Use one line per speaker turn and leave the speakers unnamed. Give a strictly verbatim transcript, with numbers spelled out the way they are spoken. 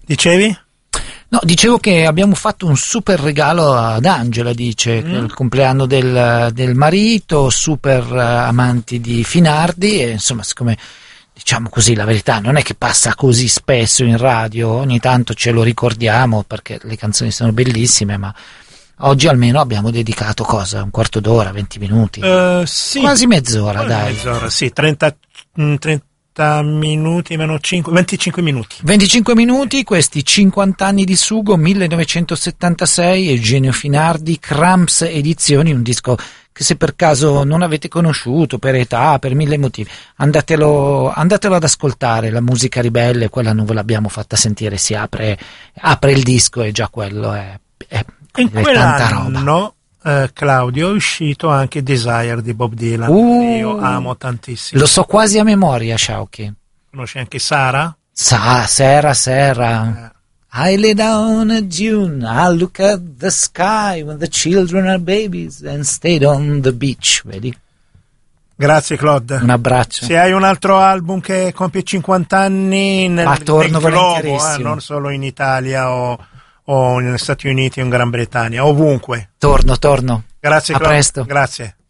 Dicevi?
No, dicevo che abbiamo fatto un super regalo ad Angela, dice, mm. il compleanno del, del marito, super amanti di Finardi, e insomma, siccome, diciamo così, la verità non è che passa così spesso in radio, ogni tanto ce lo ricordiamo perché le canzoni sono bellissime, ma oggi almeno abbiamo dedicato cosa? Un quarto d'ora, venti minuti?
Uh, sì.
Quasi mezz'ora,
Quasi
dai.
Mezz'ora, sì, trenta, trenta minuti meno cinque, venticinque minuti.
venticinque minuti, questi cinquanta anni di Sugo, millenovecentosettantasei, Eugenio Finardi, Cramps Edizioni, un disco che se per caso non avete conosciuto, per età, per mille motivi, andatelo, andatelo ad ascoltare, la musica ribelle, quella non ve l'abbiamo fatta sentire, si apre, apre il disco e già quello è, è,
in
è tanta roba.
No, eh, Claudio, è uscito anche Desire di Bob Dylan,
uh,
io amo tantissimo.
Lo so quasi a memoria, Sciauchi.
Conosci anche Sara?
Sa, Sera, Sera. Eh. I lay down at June, I look at the sky when the children are babies and stayed on the beach, vedi?
Grazie Claude.
Un abbraccio.
Se hai un altro album che compie cinquanta anni nel,
ah, torno
nel globo, eh, non solo in Italia o, o negli Stati Uniti o in Gran Bretagna, ovunque.
Torno, torno.
Grazie
a
Claude.
presto.
Grazie.